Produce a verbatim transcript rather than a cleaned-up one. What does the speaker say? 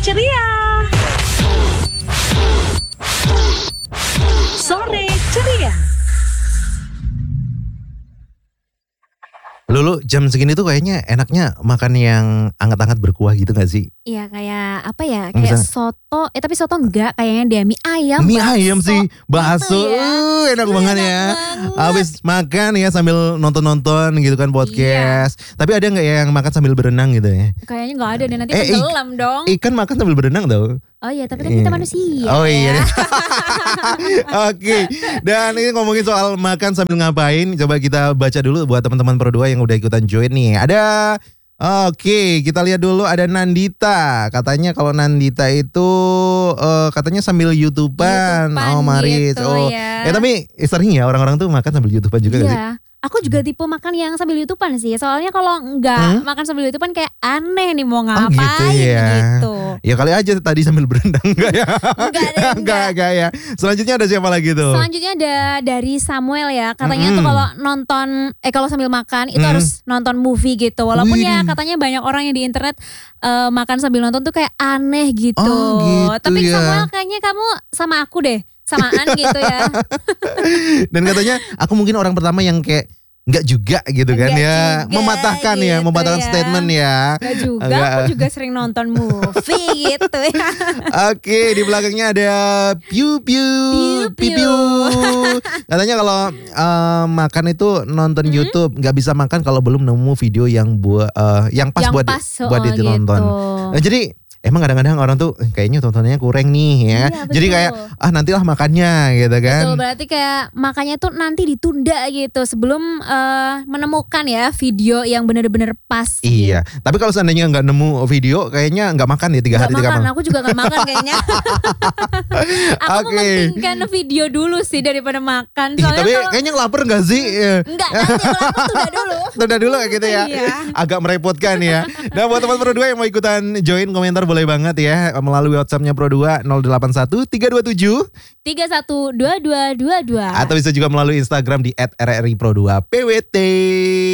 ceria. Sore ceria. Lulu, jam segini tuh kayaknya enaknya makan yang hangat-hangat berkuah gitu gak sih? Iya kayak apa ya, kayak Misal- soto, eh tapi soto enggak, kayaknya dia mie ayam. Mie bakso, ayam sih, bakso, gitu ya. uh, enak Uh, banget enak ya. banget. Habis makan ya sambil nonton-nonton gitu kan podcast. Iya. Tapi ada nggak ya yang makan sambil berenang gitu ya? Kayaknya nggak ada deh, nanti Eh, ik- tenggelam dong. Ikan makan sambil berenang tau? Oh iya, tapi kan kita Iya. manusia. Oh iya. ya. Oke, dan ini ngomongin soal makan sambil ngapain, coba kita baca dulu buat teman-teman Pro dua yang udah ikutan join nih. Ada, oke, kita lihat dulu ada Nandita. Katanya kalau Nandita itu eh, katanya sambil YouTubean. YouTubean Oh Marit. gitu Oh, ya. eh tapi sering ya orang-orang tuh makan sambil YouTubean juga gak sih? Iya. Aku juga tipe makan yang sambil YouTubean sih. Soalnya kalau enggak Hmm? makan sambil YouTubean kayak aneh nih mau Oh, ngapain gitu ya. gitu. Ya kali aja tadi sambil berenang enggak ya? Enggak deh, enggak, enggak. enggak ya. Selanjutnya ada siapa lagi tuh? Selanjutnya ada dari Samuel ya. Katanya Mm-mm. tuh kalau nonton eh kalau sambil makan itu Mm. harus nonton movie gitu. Walaupun ya Wih. katanya banyak orang yang di internet eh, makan sambil nonton tuh kayak aneh gitu. Oh, gitu Tapi ya. Samuel kayaknya kamu sama aku deh. Samaan gitu ya. Dan katanya aku mungkin orang pertama yang kayak enggak juga gitu kan Enggak ya. juga Mematahkan ya, gitu mematahkan ya. statement ya. Enggak juga, Enggak. aku juga sering nonton movie gitu ya. Oke, di belakangnya ada piu piu Piu, piu. piu. Katanya kalau eh, makan itu nonton YouTube, nggak bisa makan kalau belum nemu video yang buat eh, yang pas Yang buat pas, buat oh, ditonton. gitu. Nah, jadi emang kadang-kadang orang tuh eh, kayaknya tontonannya kurang nih ya. Iya, Jadi betul. kayak ah nantilah makannya gitu kan. Betul, berarti kayak makanya tuh nanti ditunda gitu sebelum eh, menemukan ya video yang benar-benar pas. Iya, tapi kalau seandainya nggak nemu video, kayaknya nggak makan ya tiga Gak hari tiga makan, malam. aku juga gak makan kayaknya. Aku Oke. mementingkan video dulu sih daripada makan. Ih, Soalnya tapi kalau kayaknya lapar nggak sih? Eh, enggak, nanti kalau aku tunda dulu. Tunda dulu kayak gitu ya. Iya. Agak merepotkan ya. Nah buat teman Pro dua yang mau ikutan join komentar boleh banget ya. Melalui WhatsAppnya Pro dua nol delapan satu tiga dua tujuh. tiga satu dua dua dua dua. Atau bisa juga melalui Instagram di et r r i pro dua p w t.